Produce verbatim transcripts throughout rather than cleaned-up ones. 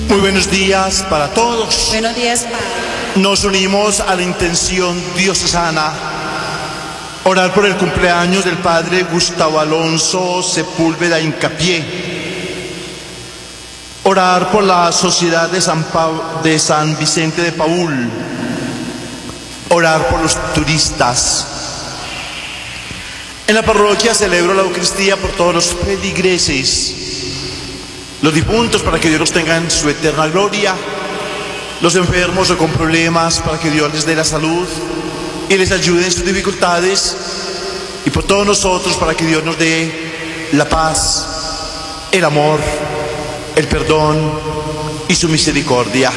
Muy buenos días para todos. Buenos días, Padre. Nos unimos a la intención diocesana. Orar por el cumpleaños del Padre Gustavo Alonso Sepúlveda Hincapié. Orar por la Sociedad de San, Pa- de San Vicente de Paúl. Orar por los turistas. En la parroquia celebro la Eucaristía por todos los feligreses, los difuntos para que Dios los tenga en su eterna gloria, los enfermos o con problemas para que Dios les dé la salud y les ayude en sus dificultades, y por todos nosotros para que Dios nos dé la paz, el amor, el perdón y su misericordia.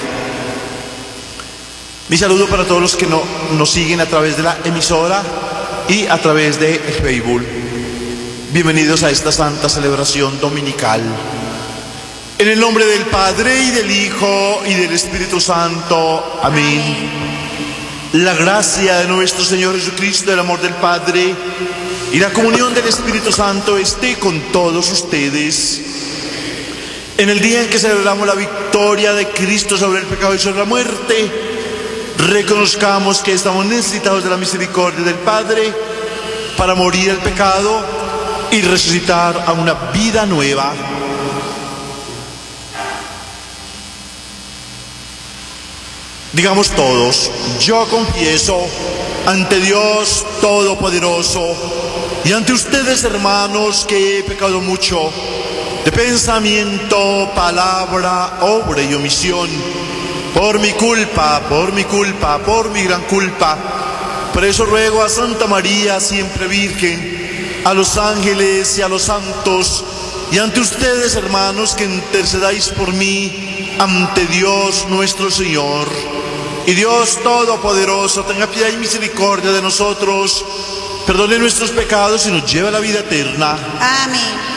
Mi saludo para todos los que no, nos siguen a través de la emisora y a través de el Facebook. Bienvenidos a esta santa celebración dominical. En el nombre del Padre, y del Hijo, y del Espíritu Santo. Amén. Amén. La gracia de nuestro Señor Jesucristo, el amor del Padre y la comunión del Espíritu Santo esté con todos ustedes. En el día en que celebramos la victoria de Cristo sobre el pecado y sobre la muerte, reconozcamos que estamos necesitados de la misericordia del Padre para morir al pecado y resucitar a una vida nueva. Digamos todos: yo confieso ante Dios Todopoderoso y ante ustedes, hermanos, que he pecado mucho de pensamiento, palabra, obra y omisión, por mi culpa, por mi culpa, por mi gran culpa. Por eso ruego a Santa María, siempre Virgen, a los ángeles y a los santos, y ante ustedes, hermanos, que intercedáis por mí ante Dios nuestro Señor. Y Dios Todopoderoso tenga piedad y misericordia de nosotros, perdone nuestros pecados y nos lleve a la vida eterna. Amén.